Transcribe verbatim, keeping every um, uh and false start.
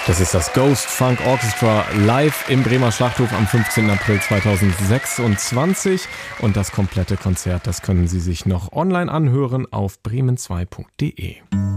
Das ist das Ghost Funk Orchestra live im Bremer Schlachthof am fünfzehnten April zweitausendsechsundzwanzig. Und das komplette Konzert, das können Sie sich noch online anhören auf bremen zwei punkt de.